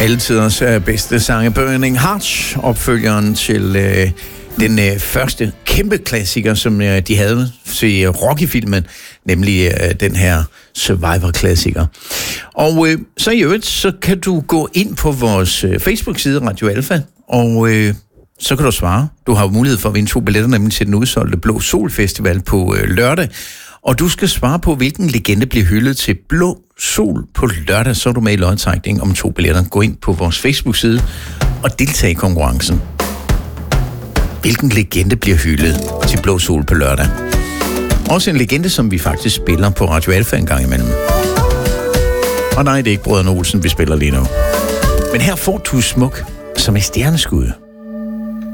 Altidens bedste sange, Burning Hearts, opfølgeren til den første kæmpe klassiker, som de havde til Rocky-filmen, nemlig den her Survivor-klassiker. Og så i øvrigt, så kan du gå ind på vores Facebook-side, Radio Alfa, og så kan du svare. Du har mulighed for at vinde 2 billetter, nemlig til den udsolgte Blå Sol Festival på lørdag. Og du skal svare på, hvilken legende bliver hyldet til Blå Sol på lørdag. Så er du med i lodtrækningen om 2 billetter. Gå ind på vores Facebook-side og deltag i konkurrencen. Hvilken legende bliver hyldet til Blå Sol på lørdag? Også en legende, som vi faktisk spiller på Radio Alfa en gang imellem. Og nej, det er ikke Brødrene Olsen, vi spiller lige nu. Men her får du smuk som et stjerneskud.